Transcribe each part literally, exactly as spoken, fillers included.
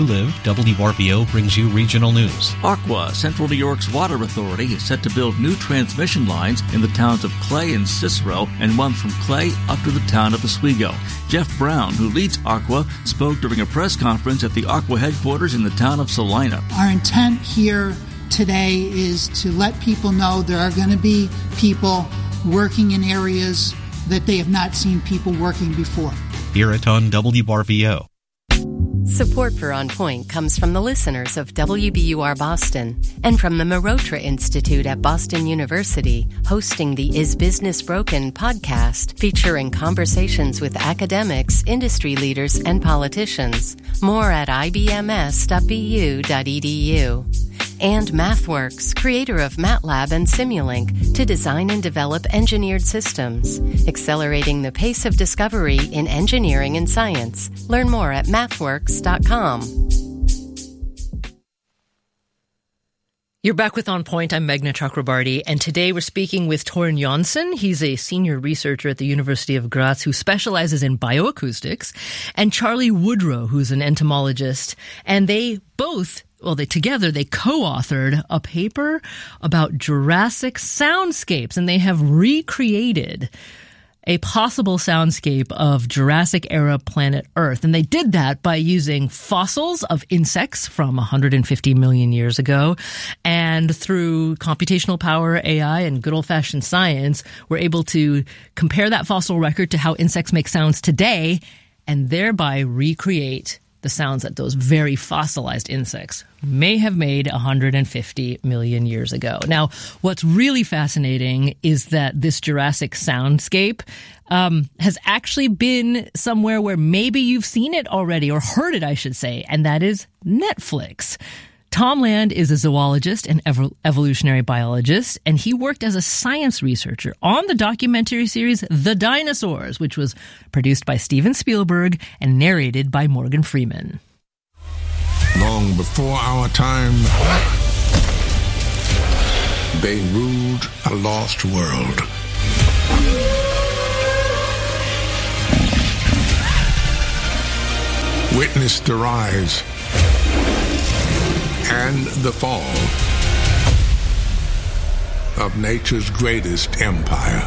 Live, W R V O brings you regional news. Aqua, Central New York's water authority, is set to build new transmission lines in the towns of Clay and Cicero, and one from Clay up to the town of Oswego. Jeff Brown, who leads Aqua, spoke during a press conference at the Aqua headquarters in the town of Salina. Our intent here today is to let people know there are going to be people working in areas that they have not seen people working before. Hear it on W R V O. Support for On Point comes from the listeners of W B U R Boston and from the Marotra Institute at Boston University, hosting the Is Business Broken podcast, featuring conversations with academics, industry leaders, and politicians. More at I B M S dot B U dot E D U. And MathWorks, creator of MATLAB and Simulink, to design and develop engineered systems, accelerating the pace of discovery in engineering and science. Learn more at mathworks dot com. You're back with On Point. I'm Meghna Chakrabarty, and today we're speaking with Torun Jonsson. He's a senior researcher at the University of Graz who specializes in bioacoustics, and Charlie Woodrow, who's an entomologist. And they both, well, they together, they co-authored a paper about Jurassic soundscapes, and they have recreated a possible soundscape of Jurassic-era planet Earth. And they did that by using fossils of insects from one hundred fifty million years ago. And through computational power, A I, and good old-fashioned science, we're able to compare that fossil record to how insects make sounds today and thereby recreate the sounds that those very fossilized insects may have made one hundred fifty million years ago. Now, what's really fascinating is that this Jurassic soundscape um, has actually been somewhere where maybe you've seen it already, or heard it, I should say, and that is Netflix. Tom Land is a zoologist and ev- evolutionary biologist, and he worked as a science researcher on the documentary series The Dinosaurs, which was produced by Steven Spielberg and narrated by Morgan Freeman. Long before our time, they ruled a lost world. Witnessed the rise and the fall of nature's greatest empire.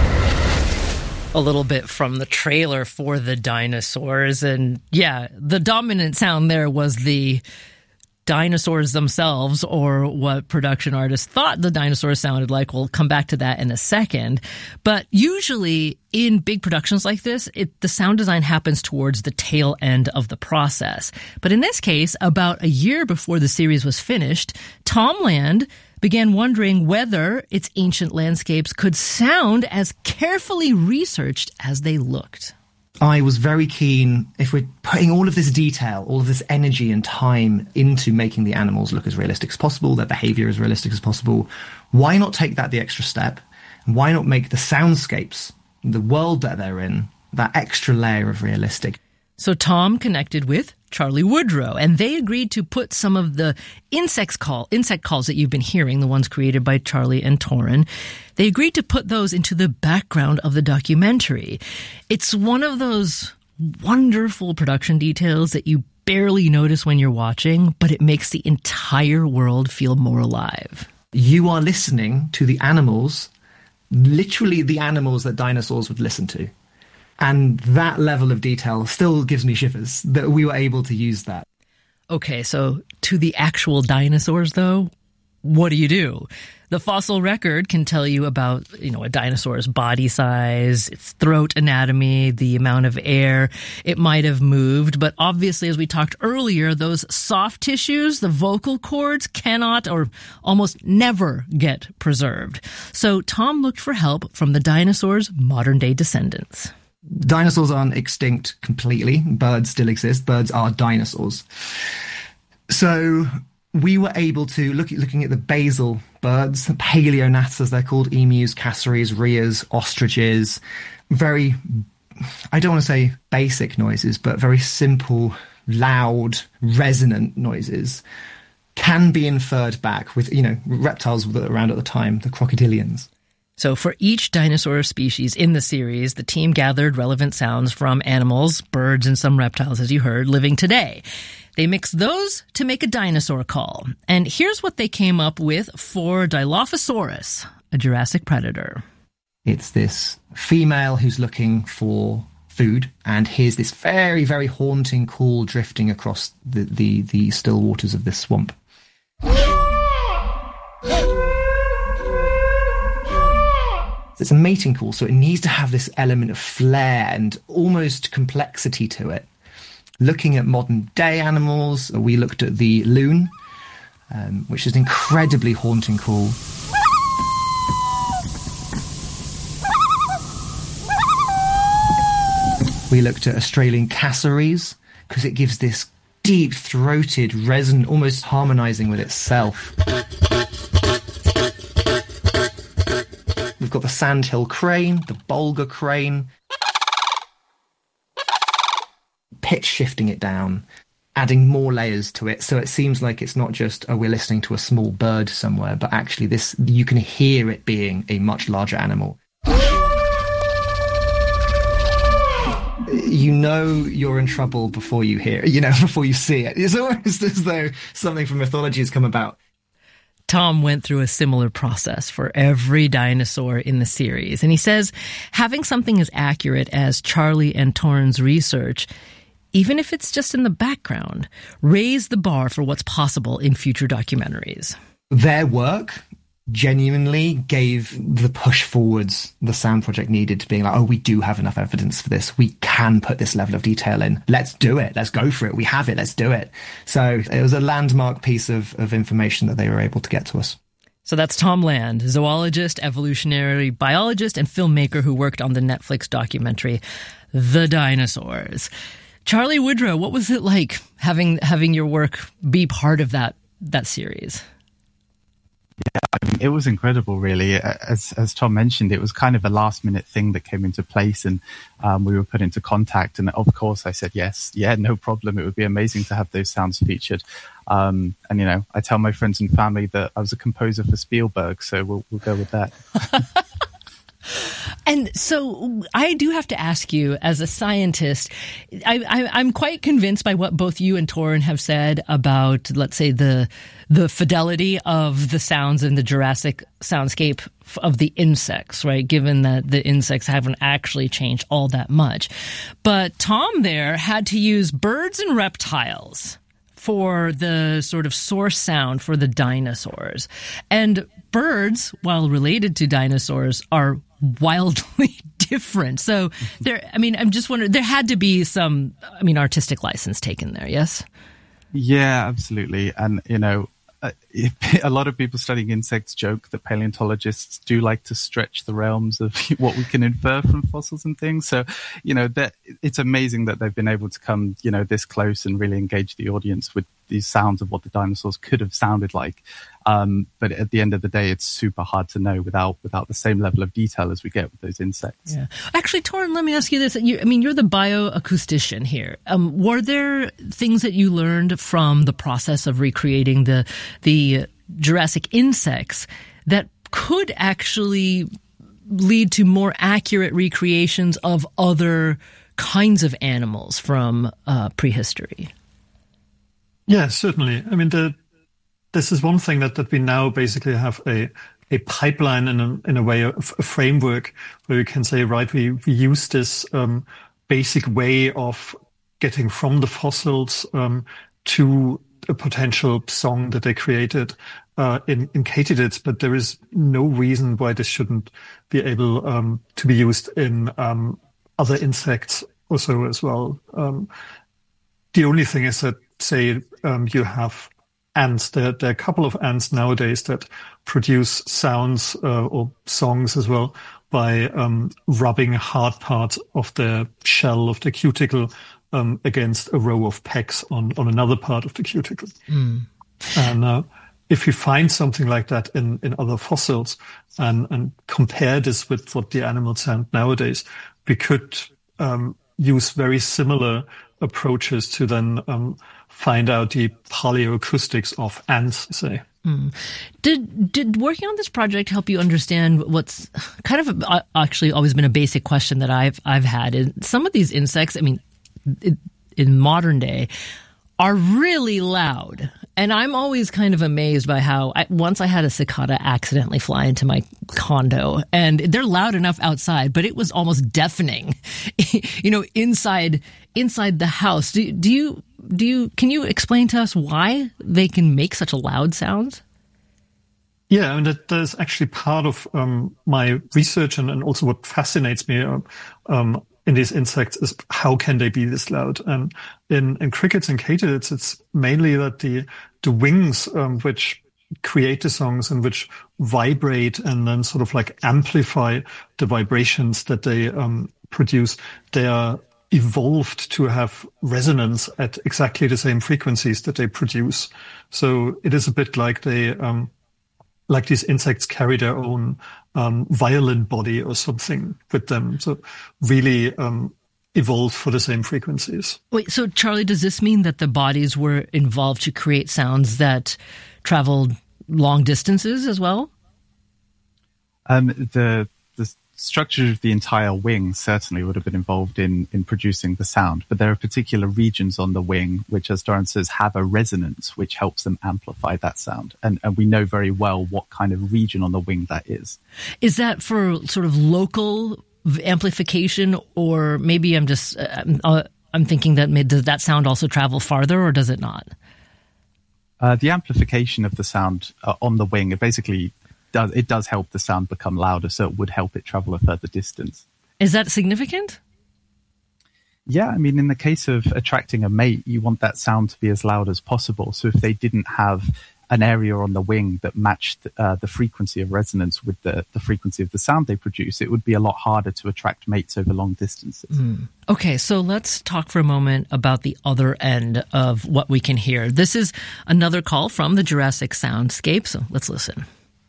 A little bit from the trailer for The Dinosaurs, and yeah, the dominant sound there was the dinosaurs themselves, or what production artists thought the dinosaurs sounded like. We'll come back to that in a second. But usually in big productions like this, it, the sound design happens towards the tail end of the process. But in this case, about a year before the series was finished, Tom Land began wondering whether its ancient landscapes could sound as carefully researched as they looked. I was very keen, if we're putting all of this detail, all of this energy and time into making the animals look as realistic as possible, their behavior as realistic as possible, why not take that the extra step? And why not make the soundscapes, the world that they're in, that extra layer of realistic? So Tom connected with Charlie Woodrow, and they agreed to put some of the insects call, insect calls that you've been hearing, the ones created by Charlie and Torun, they agreed to put those into the background of the documentary. It's one of those wonderful production details that you barely notice when you're watching, but it makes the entire world feel more alive. You are listening to the animals, literally the animals that dinosaurs would listen to. And that level of detail still gives me shivers that we were able to use that. Okay, so to the actual dinosaurs, though, what do you do? The fossil record can tell you about, you know, a dinosaur's body size, its throat anatomy, the amount of air it might have moved. But obviously, as we talked earlier, those soft tissues, the vocal cords, cannot or almost never get preserved. So Tom looked for help from the dinosaurs' modern-day descendants. Dinosaurs aren't extinct completely. Birds still exist. Birds are dinosaurs. So we were able to, look at, looking at the basal birds, paleognats as they're called, emus, cassowaries, rheas, ostriches, very, I don't want to say basic noises, but very simple, loud, resonant noises can be inferred back with, you know, reptiles that were around at the time, the crocodilians. So for each dinosaur species in the series, the team gathered relevant sounds from animals, birds, and some reptiles, as you heard, living today. They mixed those to make a dinosaur call. And here's what they came up with for Dilophosaurus, a Jurassic predator. It's this female who's looking for food, and here's this very, very haunting call drifting across the, the, the still waters of this swamp. It's a mating call, so it needs to have this element of flair and almost complexity to it. Looking at modern day animals, we looked at the loon, um, which is an incredibly haunting call. We looked at Australian cassowaries, because it gives this deep-throated, resonant, almost harmonising with itself. We've got the sandhill crane, the Bulgur crane. Pitch shifting it down, adding more layers to it, so it seems like it's not just, oh, we're listening to a small bird somewhere, but actually this, you can hear it being a much larger animal. You know you're in trouble before you hear it, you know, before you see it. It's almost as though something from mythology has come about. Tom went through a similar process for every dinosaur in the series. And he says having something as accurate as Charlie and Torn's research, even if it's just in the background, raised the bar for what's possible in future documentaries. Their work genuinely gave the push forwards the sound project needed to being like, oh, we do have enough evidence for this. We can put this level of detail in. Let's do it. Let's go for it. We have it. Let's do it. So it was a landmark piece of, of information that they were able to get to us. So that's Tom Land, zoologist, evolutionary biologist, and filmmaker who worked on the Netflix documentary, The Dinosaurs. Charlie Woodrow, what was it like having having your work be part of that that series? Yeah, I mean, it was incredible, really. As as Tom mentioned, it was kind of a last minute thing that came into place, and um, we were put into contact. And of course, I said yes, yeah, no problem. It would be amazing to have those sounds featured. Um, and you know, I tell my friends and family that I was a composer for Spielberg, so we'll we'll go with that. And so I do have to ask you, as a scientist, I, I, I'm quite convinced by what both you and Torun have said about, let's say, the the fidelity of the sounds in the Jurassic soundscape of the insects, right? Given that the insects haven't actually changed all that much. But Tom there had to use birds and reptiles for the sort of source sound for the dinosaurs. And birds, while related to dinosaurs, are wildly different. So there, I mean, I'm just wondering, there had to be some, I mean, artistic license taken there, yes? Yeah, absolutely. And, you know, a lot of people studying insects joke that paleontologists do like to stretch the realms of what we can infer from fossils and things. So, you know, that it's amazing that they've been able to come, you know, this close and really engage the audience with these sounds of what the dinosaurs could have sounded like. Um, but at the end of the day, it's super hard to know without without the same level of detail as we get with those insects. Yeah. Actually, Torun, let me ask you this. You, I mean, you're the bioacoustician here. Um, were there things that you learned from the process of recreating the the Jurassic insects that could actually lead to more accurate recreations of other kinds of animals from uh, prehistory? Yeah, certainly. I mean, the, this is one thing that, that we now basically have a a pipeline in a, in a way, a, a framework where we can say, right, we, we use this um, basic way of getting from the fossils um, to a potential song that they created uh, in, in katydids, but there is no reason why this shouldn't be able um, to be used in um, other insects also as well. Um, the only thing is that, say, um, you have ants. There, there are a couple of ants nowadays that produce sounds uh, or songs as well by um, rubbing hard parts of the shell of the cuticle um, against a row of pecks on, on another part of the cuticle. Mm. And uh, if you find something like that in, in other fossils and, and compare this with what the animals sound nowadays, we could um, use very similar approaches to then um, find out the paleoacoustics of ants, say. Mm. Did did working on this project help you understand what's kind of a, actually always been a basic question that I've I've had? In some of these insects, I mean, it, in modern day, are really loud. And I'm always kind of amazed by how I, once I had a cicada accidentally fly into my condo, and they're loud enough outside, but it was almost deafening, you know, inside inside the house. Do, do you do you can you explain to us why they can make such a loud sounds? Yeah, and that, that is actually part of um, my research, and, and also what fascinates me um, um, in these insects is how can they be this loud? And in, in crickets and katydids, it's mainly that the the wings, um, which create the songs and which vibrate and then sort of like amplify the vibrations that they um, produce, they are evolved to have resonance at exactly the same frequencies that they produce. So it is a bit like they, um, like these insects carry their own um, violin body or something with them. So really um, evolved for the same frequencies. Wait, so Charlie, does this mean that the bodies were involved to create sounds that traveled long distances as well? Um, the the structure of the entire wing certainly would have been involved in, in producing the sound, but there are particular regions on the wing which, as Doran says, have a resonance which helps them amplify that sound. And, and we know very well what kind of region on the wing that is. Is that for sort of local amplification, or maybe I'm just uh, I'm thinking that may, does that sound also travel farther, or does it not? Uh, the amplification of the sound uh, on the wing, it basically does it does help the sound become louder, so it would help it travel a further distance. Is that significant? Yeah, I mean, in the case of attracting a mate, you want that sound to be as loud as possible. So if they didn't have an area on the wing that matched uh, the frequency of resonance with the, the frequency of the sound they produce, it would be a lot harder to attract mates over long distances. Mm. Okay, so let's talk for a moment about the other end of what we can hear. This is another call from the Jurassic Soundscape, so let's listen.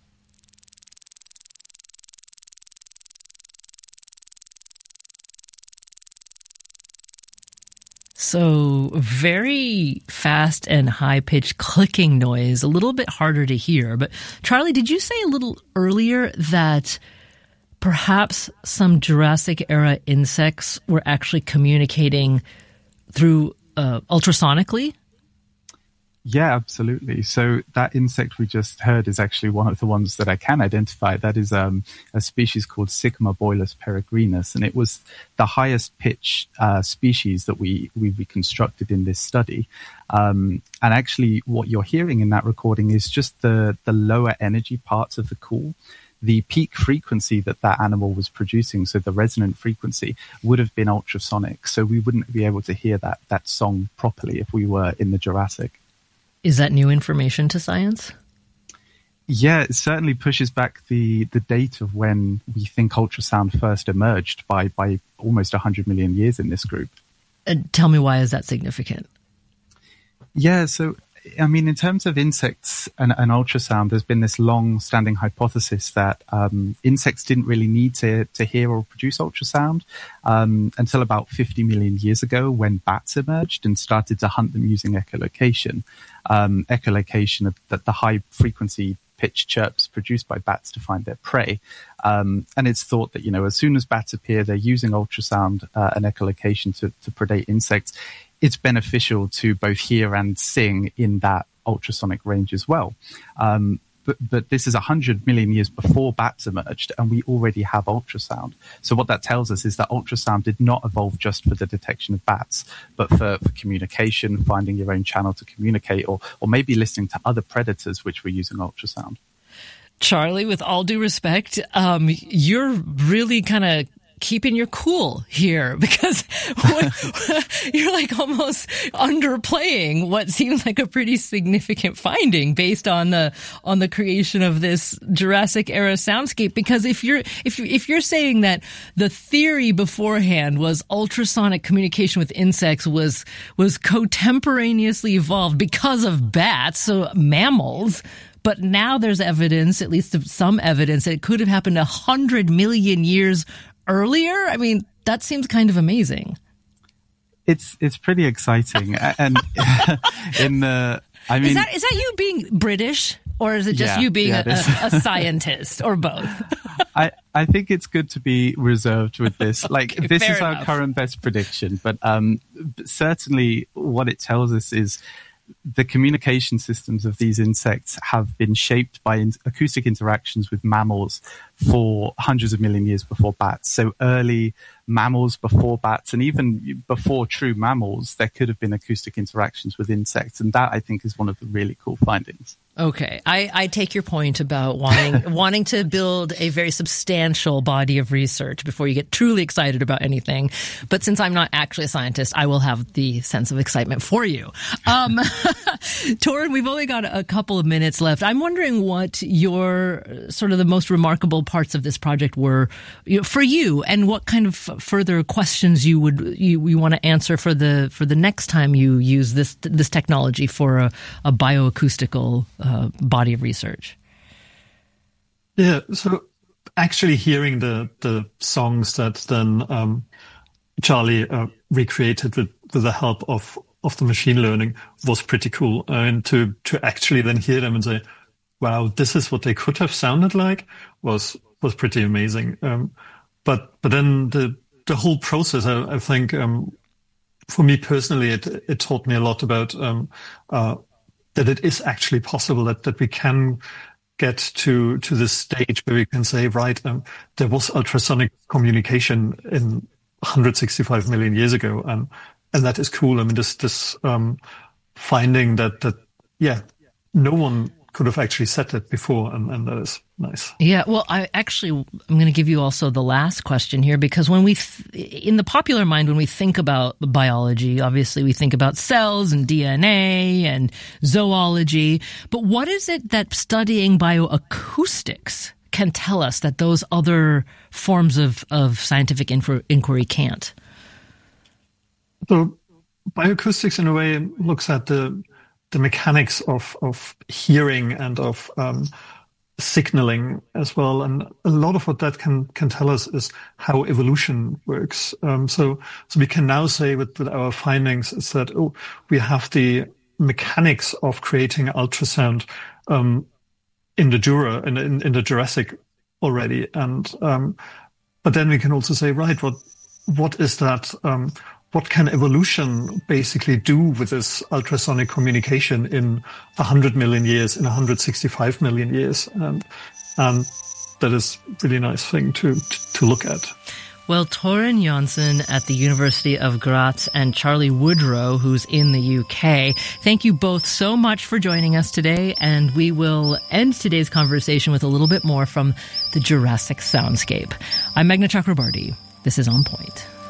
So very fast and high-pitched clicking noise, a little bit harder to hear. But Charlie, did you say a little earlier that perhaps some Jurassic-era insects were actually communicating through uh, ultrasonically? Yeah, absolutely. So that insect we just heard is actually one of the ones that I can identify. That is um, a species called Sycamore peregrinus, and it was the highest pitch uh, species that we, we reconstructed in this study. Um, and actually what you're hearing in that recording is just the, the lower energy parts of the call. The peak frequency that that animal was producing, so the resonant frequency, would have been ultrasonic. So we wouldn't be able to hear that, that song properly if we were in the Jurassic. Is that new information to science? Yeah, it certainly pushes back the, the date of when we think ultrasound first emerged by, by almost one hundred million years in this group. And tell me, why is that significant? Yeah, so, I mean, in terms of insects and, and ultrasound, there's been this long-standing hypothesis that um, insects didn't really need to, to hear or produce ultrasound um, until about fifty million years ago, when bats emerged and started to hunt them using echolocation. Um, echolocation, that the high-frequency pitch chirps produced by bats to find their prey. Um, and it's thought that, you know, as soon as bats appear, they're using ultrasound uh, and echolocation to, to predate insects. It's beneficial to both hear and sing in that ultrasonic range as well. Um, but, but this is one hundred million years before bats emerged, and we already have ultrasound. So what that tells us is that ultrasound did not evolve just for the detection of bats, but for, for communication, finding your own channel to communicate, or, or maybe listening to other predators which were using ultrasound. Charlie, with all due respect, um, you're really kind of keeping your cool here, because you're like almost underplaying what seems like a pretty significant finding based on the on the creation of this Jurassic era soundscape. Because if you're if you if you're saying that the theory beforehand was ultrasonic communication with insects was was contemporaneously evolved because of bats, so mammals. But now there's evidence, at least some evidence, that it could have happened a hundred million years earlier. I mean, that seems kind of amazing. It's it's pretty exciting, and in the I mean, is that is that you being British, Or is it just Yeah, you being yeah, a, a, a scientist, or both? I, I think it's good to be reserved with this. Like, Okay, this fair is enough. our current best prediction, but um, but certainly what it tells us is the communication systems of these insects have been shaped by in- acoustic interactions with mammals for hundreds of million years before bats. So early mammals before bats, and even before true mammals, there could have been acoustic interactions with insects. And that, I think, is one of the really cool findings. Okay, I, I take your point about wanting wanting to build a very substantial body of research before you get truly excited about anything. But since I'm not actually a scientist, I will have the sense of excitement for you. Um, Torin, we've only got a couple of minutes left. I'm wondering what your sort of the most remarkable parts of this project were, you know, for you, and what kind of further questions you would you, you want to answer for the for the next time you use this this technology for a, a bioacoustical Uh, body of research. Yeah, so actually hearing the the songs that then um, Charlie uh, recreated with, with the help of, of the machine learning was pretty cool. And to to actually then hear them and say, wow, this is what they could have sounded like was was pretty amazing. Um, but but then the the whole process, I, I think, um, for me personally, it it taught me a lot about um, uh, that it is actually possible that, that we can get to, to this stage where we can say, right, um, there was ultrasonic communication in one hundred sixty-five million years ago. And, and that is cool. I mean, this, this, um, finding that, that, yeah, no one could have actually said that before. And, and that is nice. Yeah. Well, I actually, I'm going to give you also the last question here, because when we, th- in the popular mind, when we think about biology, obviously we think about cells and D N A and zoology. But what is it that studying bioacoustics can tell us that those other forms of, of scientific infor- inquiry can't? So bioacoustics in a way looks at the, the mechanics of, of hearing and of, um, signaling as well. And a lot of what that can, can tell us is how evolution works. Um, so, so we can now say with, with our findings is that, oh, we have the mechanics of creating ultrasound, um, in the Jura, in, in, in the Jurassic already. And, um, but then we can also say, right, what, what is that, um, what can evolution basically do with this ultrasonic communication in one hundred million years, in one hundred sixty-five million years? And, and that is a really nice thing to, to, to look at. Well, Torin Jonsson at the University of Graz and Charlie Woodrow, who's in the U K, thank you both so much for joining us today. And we will end today's conversation with a little bit more from the Jurassic soundscape. I'm Meghna Chakrabarty. This is On Point.